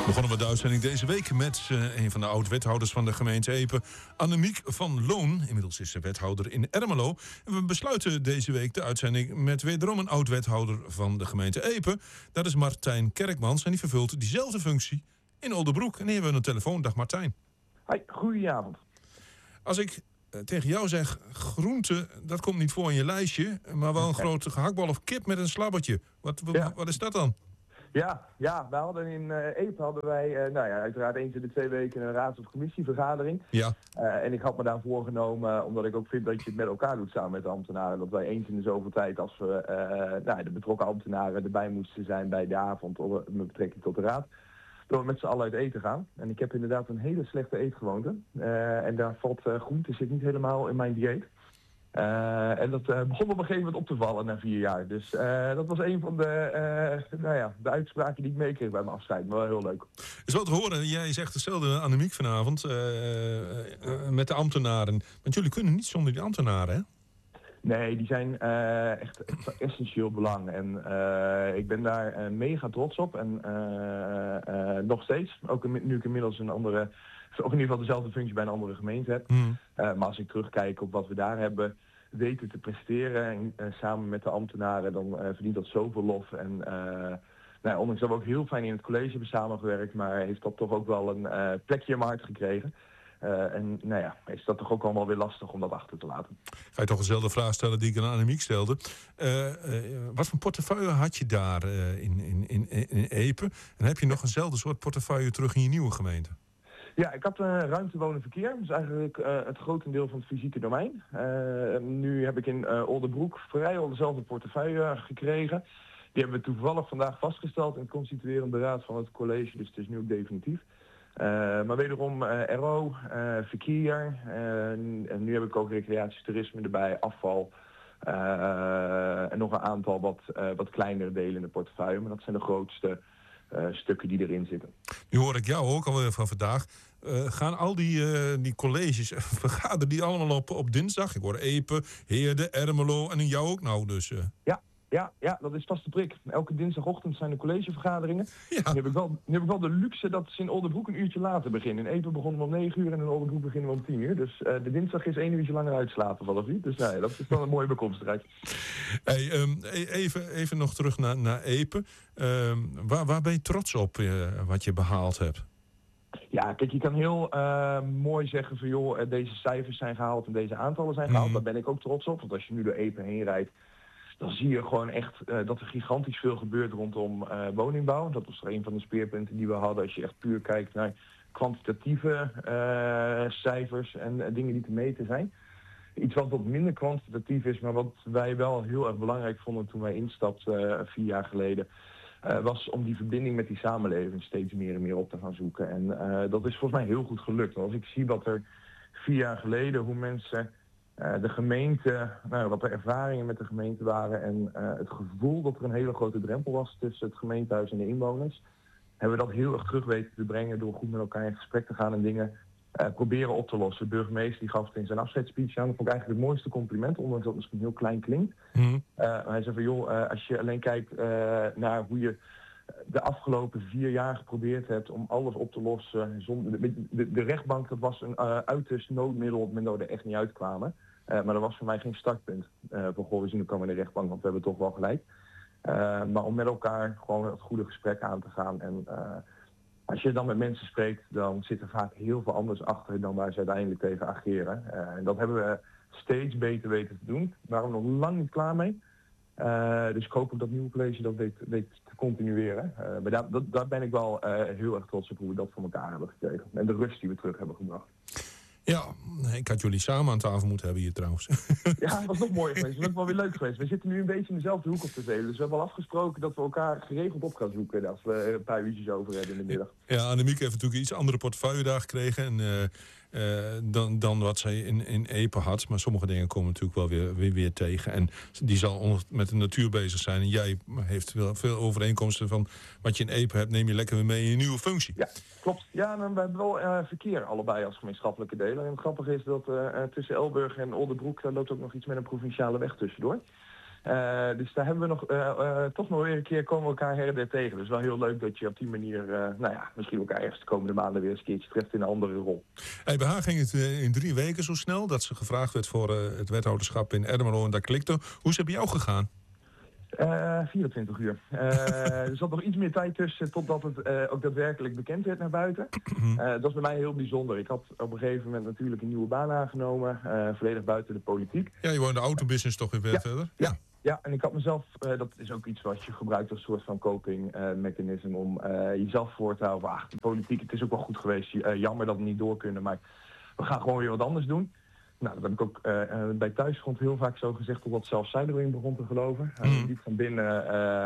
Begonnen we de uitzending deze week met een van de oud-wethouders van de gemeente Epe, Annemiek van Loon. Inmiddels is ze wethouder in Ermelo. En we besluiten deze week de uitzending met wederom een oud-wethouder van de gemeente Epe. Dat is Martijn Kerkmans en die vervult diezelfde functie in Oldebroek. En hier hebben we een telefoon. Dag Martijn. Hoi, goedenavond. Als ik tegen jou zeg groente, dat komt niet voor in je lijstje, maar wel een grote gehaktbal of kip met een slabbertje. Wat is dat dan? Ja, we hadden in Epe uiteraard eens in de 2 weken een raads- of commissievergadering. Ja. En ik had me daar voorgenomen, omdat ik ook vind dat je het met elkaar doet samen met de ambtenaren. Dat wij eens in de zoveel tijd, als we de betrokken ambtenaren erbij moesten zijn bij de avond met betrekking tot de raad, door met z'n allen uit eten gaan. En ik heb inderdaad een hele slechte eetgewoonte. En daar valt groente zit niet helemaal in mijn dieet. En dat begon op een gegeven moment op te vallen na 4 jaar. Dus dat was een van de uitspraken die ik meekreeg bij mijn afscheid. Maar wel heel leuk. Is wel te horen. Jij zegt hetzelfde, Annemiek, vanavond. Met de ambtenaren. Want jullie kunnen niet zonder die ambtenaren, hè? Nee, die zijn echt van essentieel belang. En ik ben daar mega trots op. En nog steeds. Ook nu ik inmiddels een andere, of in ieder geval dezelfde functie bij een andere gemeente heb. Maar als ik terugkijk op wat we daar hebben weten te presteren en samen met de ambtenaren, dan verdient dat zoveel lof. En ondanks dat we ook heel fijn in het college hebben samengewerkt, maar heeft dat toch ook wel een plekje in mijn hart gekregen. Is dat toch ook allemaal weer lastig om dat achter te laten. Ga je toch dezelfde vraag stellen die ik aan Annemiek stelde. Wat voor portefeuille had je daar in Epe? En heb je nog eenzelfde soort portefeuille terug in je nieuwe gemeente? Ja, ik had ruimte, wonen, verkeer. Dat is eigenlijk het grotendeel van het fysieke domein. Nu heb ik in Oldebroek vrijwel dezelfde portefeuille gekregen. Die hebben we toevallig vandaag vastgesteld in het constituerende raad van het college. Dus het is nu ook definitief. Maar wederom RO, verkeer. En nu heb ik ook recreatie, toerisme erbij, afval. En nog een aantal wat kleinere delen in de portefeuille. Maar dat zijn de grootste stukken die erin zitten. Nu hoor ik jou ook alweer van vandaag. Gaan al die colleges, vergaderen die allemaal op dinsdag? Ik hoor Epe, Heerde, Ermelo en jou ook nou dus. Ja, dat is vast de prik. Elke dinsdagochtend zijn de collegevergaderingen. Ja. Nu heb ik wel de luxe dat ze in Oldebroek een uurtje later beginnen. In Epe begonnen we om 9 uur en in Oldebroek beginnen we om 10 uur. Dus de dinsdag is 1 uurtje langer uitslapen vanaf niet. Dus dat is dan een mooie bekomstigheid. Hey, even nog terug naar Epe. Waar ben je trots op wat je behaald hebt? Ja, kijk, je kan heel mooi zeggen van joh, deze cijfers zijn gehaald en deze aantallen zijn gehaald. Daar ben ik ook trots op. Want als je nu door Epe heen rijdt, dan zie je gewoon echt dat er gigantisch veel gebeurt rondom woningbouw. Dat was er een van de speerpunten die we hadden. Als je echt puur kijkt naar kwantitatieve cijfers en dingen die te meten zijn. Iets wat minder kwantitatief is, maar wat wij wel heel erg belangrijk vonden toen wij instapten 4 jaar geleden, was om die verbinding met die samenleving steeds meer en meer op te gaan zoeken. En dat is volgens mij heel goed gelukt. Want als ik zie wat er 4 jaar geleden, hoe mensen de gemeente, wat de ervaringen met de gemeente waren en het gevoel dat er een hele grote drempel was tussen het gemeentehuis en de inwoners, hebben we dat heel erg terug weten te brengen door goed met elkaar in gesprek te gaan en dingen proberen op te lossen. De burgemeester die gaf het in zijn afscheidsspeech aan. Dat vond ik eigenlijk het mooiste compliment, ondanks dat het misschien heel klein klinkt. Hij zei van joh, als je alleen kijkt naar hoe je de afgelopen 4 jaar geprobeerd hebt om alles op te lossen. De rechtbank, dat was een uiterst noodmiddel op het moment dat we er echt niet uitkwamen. Maar dat was voor mij geen startpunt. Van goh, we zien, dan komen we in de rechtbank, want we hebben toch wel gelijk. Maar om met elkaar gewoon het goede gesprek aan te gaan. En als je dan met mensen spreekt, dan zit er vaak heel veel anders achter dan waar ze uiteindelijk tegen ageren. En dat hebben we steeds beter weten te doen. Daar waren we nog lang niet klaar mee. Dus ik hoop op dat nieuwe college dat weet te continueren. Maar daar ben ik wel heel erg trots op hoe we dat voor elkaar hebben gekregen. En de rust die we terug hebben gebracht. Ja, ik had jullie samen aan tafel moeten hebben hier trouwens. Ja, dat was nog mooi geweest. Dat is ook wel weer leuk geweest. We zitten nu een beetje in dezelfde hoek op de zee. Dus we hebben al afgesproken dat we elkaar geregeld op gaan zoeken als we een paar uurtjes over hebben in de middag. Ja, Annemiek heeft natuurlijk iets andere portefeuille daar gekregen dan wat zij in Epe had. Maar sommige dingen komen natuurlijk wel weer tegen. En die zal met de natuur bezig zijn. En jij heeft wel veel overeenkomsten van wat je in Epe hebt. Neem je lekker weer mee in je nieuwe functie. Ja, klopt. Ja, en we hebben wel verkeer allebei als gemeenschappelijke delen. En het grappige is dat tussen Elburg en Oldebroek, daar loopt ook nog iets met een provinciale weg tussendoor. Dus daar hebben we toch nog weer een keer komen we elkaar her en der tegen. Dus wel heel leuk dat je op die manier misschien elkaar ergens de komende maanden weer eens een keertje treft in een andere rol. Hey, bij haar ging het in 3 weken zo snel dat ze gevraagd werd voor het wethouderschap in Ermelo en dat klikte. Hoe is het bij jou gegaan? 24 uur. Er zat nog iets meer tijd tussen totdat het ook daadwerkelijk bekend werd naar buiten. Dat was bij mij heel bijzonder. Ik had op een gegeven moment natuurlijk een nieuwe baan aangenomen. Volledig buiten de politiek. Ja, je woont in de autobusiness toch weer verder? Ja, en ik had mezelf, dat is ook iets wat je gebruikt als soort van coping mechanism om jezelf voor te houden. De politiek, het is ook wel goed geweest. Jammer dat we niet door kunnen, maar we gaan gewoon weer wat anders doen. Nou, dat heb ik ook bij Thuisgrond heel vaak zo gezegd, totdat zelfs zij erin begon te geloven. Diep van binnen